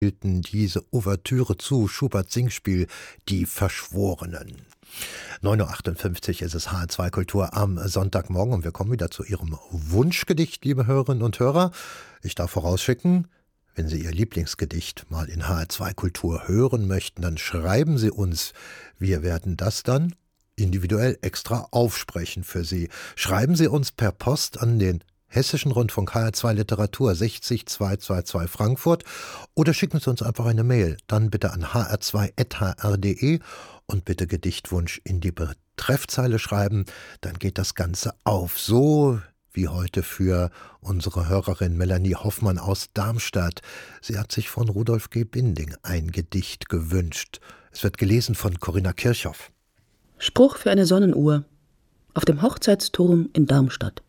spielten diese Ouvertüre zu Schuberts Singspiel Die Verschworenen. 9:58 Uhr ist es HR2 Kultur am Sonntagmorgen und wir kommen wieder zu Ihrem Wunschgedicht, liebe Hörerinnen und Hörer. Ich darf vorausschicken, wenn Sie Ihr Lieblingsgedicht mal in HR2 Kultur hören möchten, dann schreiben Sie uns. Wir werden das dann individuell extra aufsprechen für Sie. Schreiben Sie uns per Post an den Hessischen Rundfunk HR2 Literatur 60222 Frankfurt oder schicken Sie uns einfach eine Mail. Dann bitte an hr2@hr.de und bitte Gedichtwunsch in die Betreffzeile schreiben. Dann geht das Ganze auf. So wie heute für unsere Hörerin Melanie Hoffmann aus Darmstadt. Sie hat sich von Rudolf G. Binding ein Gedicht gewünscht. Es wird gelesen von Corinna Kirchhoff. Spruch für eine Sonnenuhr auf dem Hochzeitsturm in Darmstadt.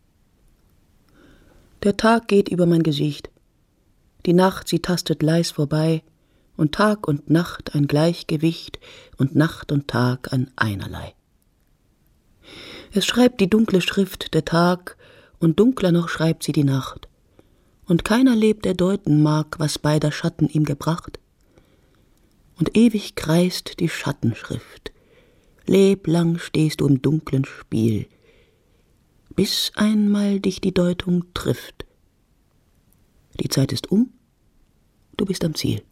Der Tag geht über mein Gesicht, die Nacht, sie tastet leis vorbei, und Tag und Nacht ein Gleichgewicht und Nacht und Tag ein einerlei. Es schreibt die dunkle Schrift der Tag, und dunkler noch schreibt sie die Nacht, und keiner lebt, der deuten mag, was beider Schatten ihm gebracht. Und ewig kreist die Schattenschrift, leblang stehst du im dunklen Spiel, bis einmal dich die Deutung trifft. Die Zeit ist um, du bist am Ziel.